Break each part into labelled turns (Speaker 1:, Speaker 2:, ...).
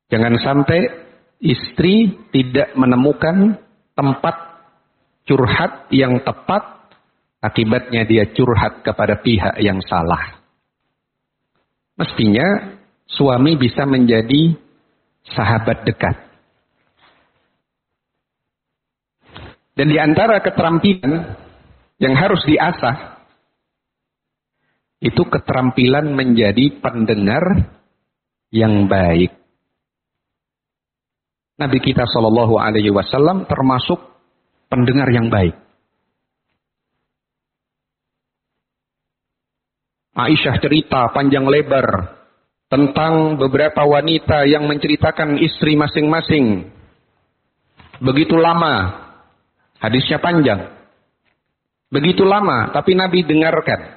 Speaker 1: Jangan sampai istri tidak menemukan tempat curhat yang tepat, akibatnya dia curhat kepada pihak yang salah. Mestinya suami bisa menjadi sahabat dekat. Dan di antara keterampilan yang harus diasah, itu keterampilan menjadi pendengar yang baik. Nabi kita SAW termasuk pendengar yang baik. Aisyah cerita panjang lebar tentang beberapa wanita yang menceritakan istri masing-masing. Begitu lama, hadisnya panjang. Begitu lama, tapi Nabi dengarkan.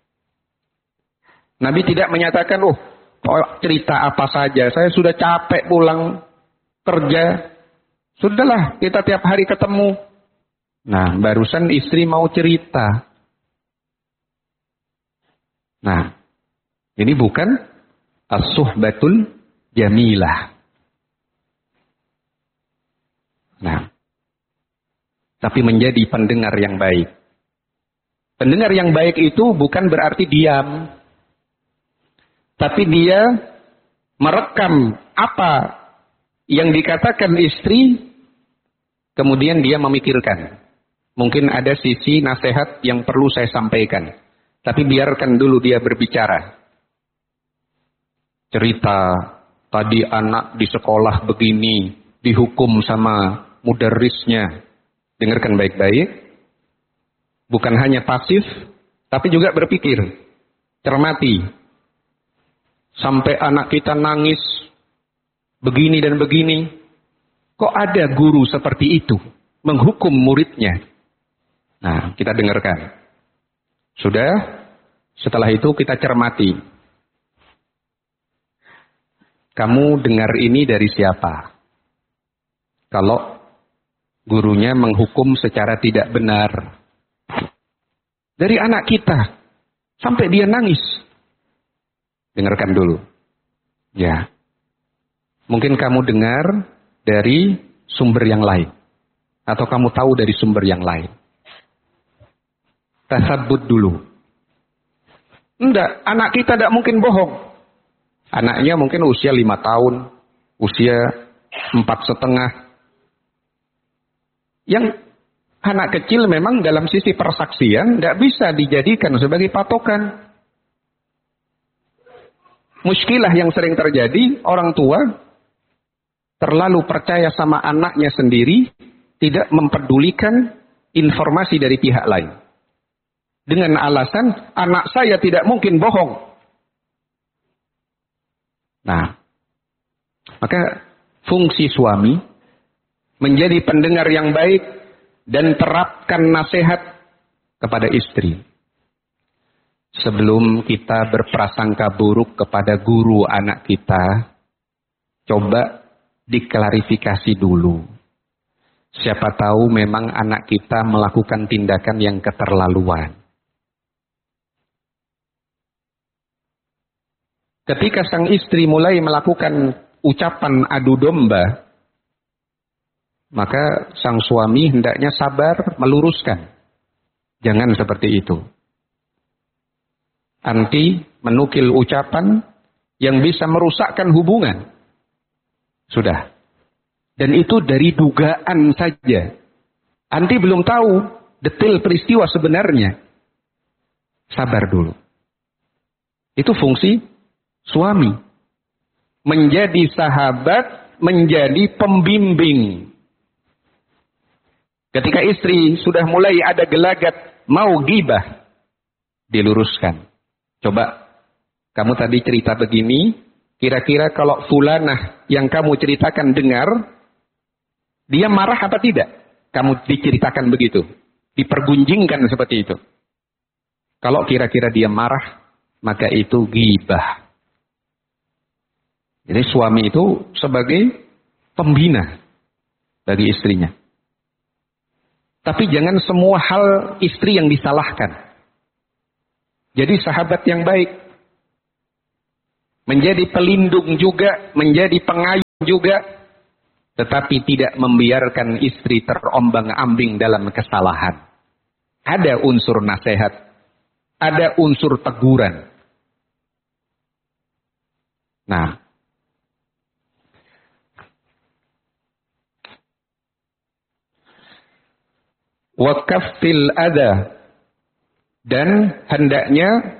Speaker 1: Nabi tidak menyatakan, cerita apa saja, saya sudah capek pulang kerja. Sudahlah, kita tiap hari ketemu. Nah, barusan istri mau cerita. Nah, ini bukan as-suhbatul jamilah. Nah, tapi menjadi pendengar yang baik. Pendengar yang baik itu bukan berarti diam. Tapi dia merekam apa yang dikatakan istri, kemudian dia memikirkan. Mungkin ada sisi nasihat yang perlu saya sampaikan. Tapi biarkan dulu dia berbicara. Cerita, tadi anak di sekolah begini, dihukum sama mudarrisnya. Dengarkan baik-baik. Bukan hanya pasif, tapi juga berpikir. Cermati. Sampai anak kita nangis, begini dan begini. Kok ada guru seperti itu, menghukum muridnya? Nah, kita dengarkan. Sudah, setelah itu kita cermati. Kamu dengar ini dari siapa? Kalau gurunya menghukum secara tidak benar. Dari anak kita, sampai dia nangis. Dengarkan dulu. Ya. Mungkin kamu dengar dari sumber yang lain. Atau kamu tahu dari sumber yang lain. Tasabbut dulu. Enggak, anak kita tidak mungkin bohong. Anaknya mungkin usia 5 tahun. Usia 4,5. Yang anak kecil memang dalam sisi persaksian tidak bisa dijadikan sebagai patokan. Muskilah yang sering terjadi, orang tua terlalu percaya sama anaknya sendiri, tidak mempedulikan informasi dari pihak lain. Dengan alasan, anak saya tidak mungkin bohong. Nah, maka fungsi suami menjadi pendengar yang baik dan terapkan nasihat kepada istri. Sebelum kita berprasangka buruk kepada guru anak kita, coba diklarifikasi dulu. Siapa tahu memang anak kita melakukan tindakan yang keterlaluan. Ketika sang istri mulai melakukan ucapan adu domba, maka sang suami hendaknya sabar meluruskan. Jangan seperti itu. Anti menukil ucapan yang bisa merusakkan hubungan. Sudah. Dan itu dari dugaan saja. Anti belum tahu detail peristiwa sebenarnya. Sabar dulu. Itu fungsi suami. Menjadi sahabat, menjadi pembimbing. Ketika istri sudah mulai ada gelagat mau ghibah, diluruskan. Coba, kamu tadi cerita begini, kira-kira kalau fulanah yang kamu ceritakan dengar, dia marah apa tidak? Kamu diceritakan begitu, dipergunjingkan seperti itu. Kalau kira-kira dia marah, maka itu ghibah. Jadi suami itu sebagai pembina bagi istrinya. Tapi jangan semua hal istri yang disalahkan. Jadi sahabat yang baik. Menjadi pelindung juga, menjadi pengayom juga, tetapi tidak membiarkan istri terombang-ambing dalam kesalahan. Ada unsur nasihat, ada unsur teguran. Nah, wa kaffil adha, dan hendaknya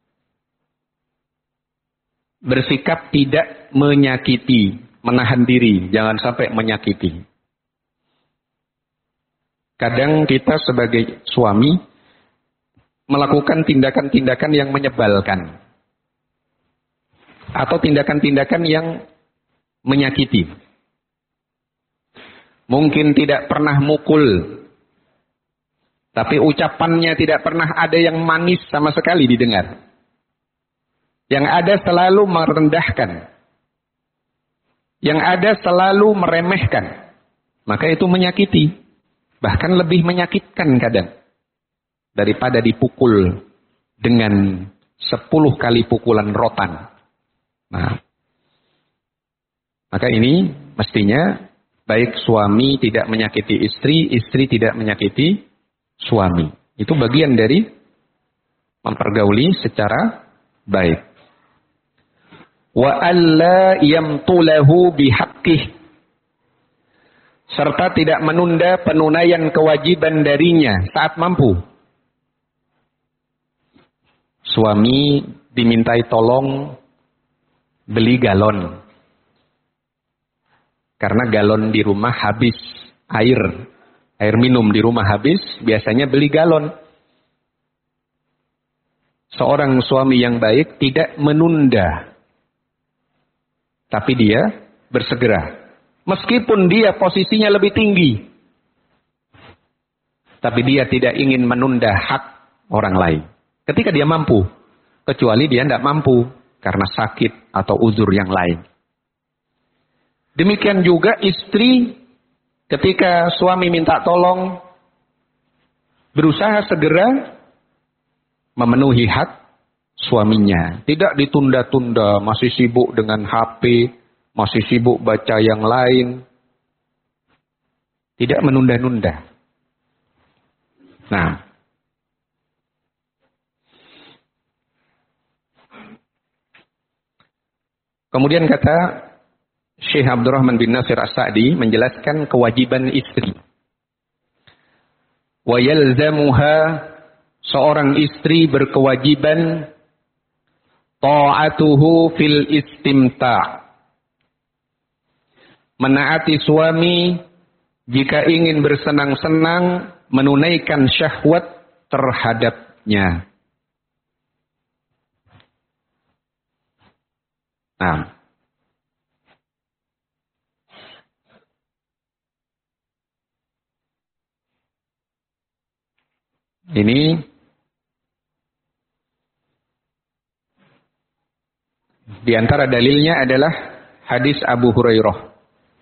Speaker 1: bersikap tidak menyakiti, menahan diri, jangan sampai menyakiti. Kadang kita sebagai suami melakukan tindakan-tindakan yang menyebalkan atau tindakan-tindakan yang menyakiti. Mungkin tidak pernah mukul, tapi ucapannya tidak pernah ada yang manis sama sekali didengar. Yang ada selalu merendahkan. Yang ada selalu meremehkan. Maka itu menyakiti. Bahkan lebih menyakitkan kadang. Daripada dipukul dengan 10 kali pukulan rotan. Nah, maka ini mestinya baik suami tidak menyakiti istri, istri tidak menyakiti suami. Itu bagian dari mempergauli secara baik. Wa alla yamtulahu bihaqqih, serta tidak menunda penunaian kewajiban darinya saat mampu. Suami dimintai tolong beli galon. Karena galon di rumah habis, air minum di rumah habis, biasanya beli galon. Seorang suami yang baik tidak menunda, tapi dia bersegera. Meskipun dia posisinya lebih tinggi, tapi dia tidak ingin menunda hak orang lain. Ketika dia mampu, kecuali dia tidak mampu karena sakit atau uzur yang lain. Demikian juga istri ketika suami minta tolong, berusaha segera memenuhi hak suaminya. Tidak ditunda-tunda, masih sibuk dengan HP, masih sibuk baca yang lain. Tidak menunda-nunda. Nah, kemudian kata Syekh Abdurrahman bin Nasir As-Sa'di menjelaskan kewajiban istri. Wa yalzamuha, seorang istri berkewajiban ta'atuhu fil istimta', menaati suami jika ingin bersenang-senang menunaikan syahwat terhadapnya. Nah, ini di antara dalilnya adalah hadis Abu Hurairah.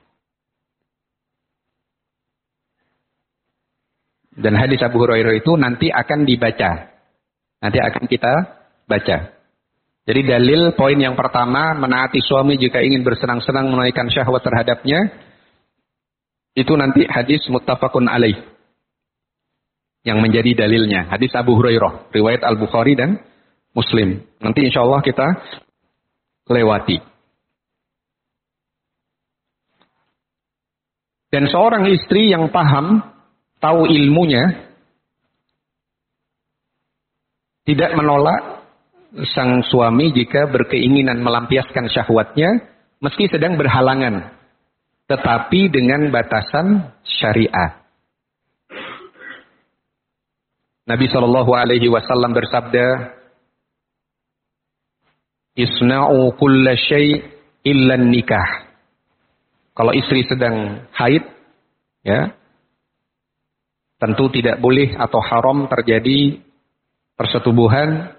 Speaker 1: Dan hadis Abu Hurairah itu nanti akan dibaca. Nanti akan kita baca. Jadi dalil poin yang pertama, menaati suami jika ingin bersenang-senang menunaikan syahwat terhadapnya, itu nanti hadis muttafaqun alaih yang menjadi dalilnya. Hadis Abu Hurairah, riwayat Al-Bukhari dan Muslim. Nanti insya Allah kita lewati. Dan seorang istri yang paham, tahu ilmunya, tidak menolak sang suami jika berkeinginan melampiaskan syahwatnya, meski sedang berhalangan, tetapi dengan batasan syariat. Nabi SAW bersabda, Isna'u kulla syai' illa nikah. Kalau istri sedang haid, ya, tentu tidak boleh atau haram terjadi persetubuhan.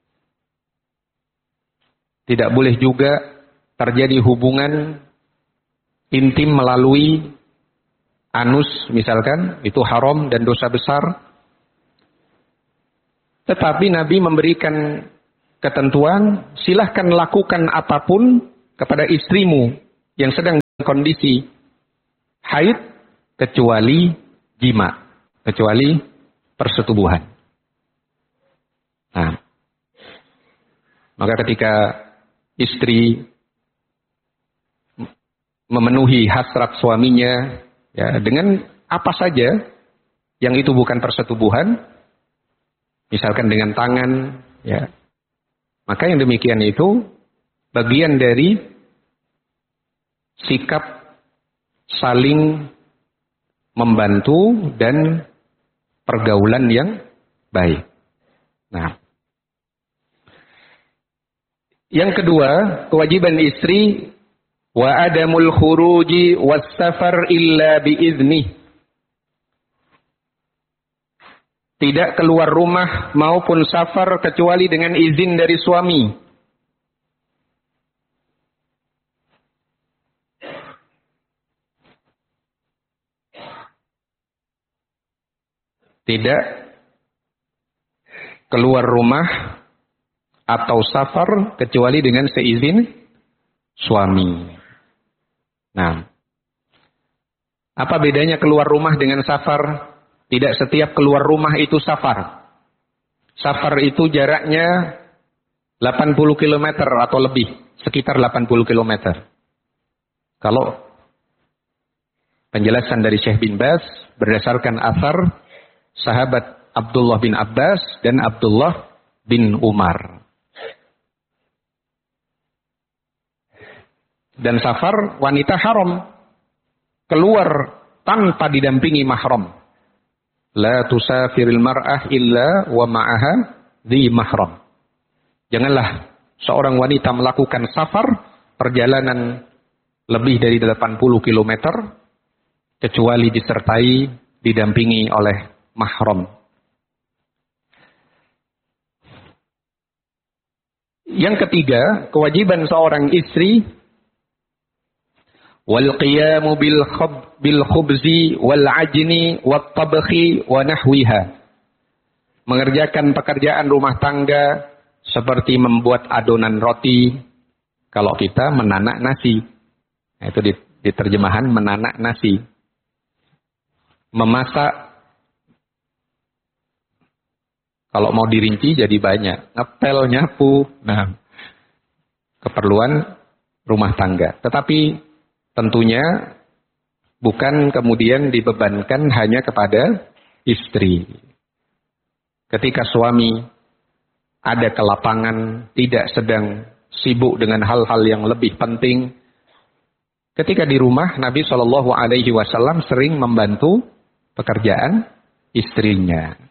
Speaker 1: Tidak boleh juga terjadi hubungan intim melalui anus misalkan, itu haram dan dosa besar. Tetapi Nabi memberikan ketentuan, silahkan lakukan apapun kepada istrimu yang sedang kondisi haid kecuali jima, kecuali persetubuhan. Nah, maka ketika istri memenuhi hasrat suaminya ya dengan apa saja yang itu bukan persetubuhan, misalkan dengan tangan, ya, maka yang demikian itu bagian dari sikap saling membantu dan pergaulan yang baik. Nah, yang kedua, kewajiban istri wa adamul khuruji was safar illa biiznih. Tidak keluar rumah maupun safar kecuali dengan izin dari suami. Tidak keluar rumah atau safar kecuali dengan seizin suami. Nah, apa bedanya keluar rumah dengan safar? Tidak setiap keluar rumah itu safar. Safar itu jaraknya 80 km atau lebih, sekitar 80 km. Kalau penjelasan dari Syekh bin Baz berdasarkan asar sahabat Abdullah bin Abbas dan Abdullah bin Umar. Dan safar wanita haram keluar tanpa didampingi mahram. La tusafiril mar'ah illa wa ma'aha dhi mahram. Janganlah seorang wanita melakukan safar perjalanan lebih dari 80 km kecuali disertai didampingi oleh mahram. Yang ketiga, kewajiban seorang istri wal qiyamu bil khubzi wal ajni wat tabkhi wa nahwiha. Mengerjakan pekerjaan rumah tangga seperti membuat adonan roti, kalau kita menanak nasi. Nah, itu di terjemahan menanak nasi. Memasak, kalau mau dirinci jadi banyak. Ngepel, nyapu, nah keperluan rumah tangga. Tetapi tentunya bukan kemudian dibebankan hanya kepada istri. Ketika suami ada kelapangan, tidak sedang sibuk dengan hal-hal yang lebih penting. Ketika di rumah, Nabi SAW sering membantu pekerjaan istrinya.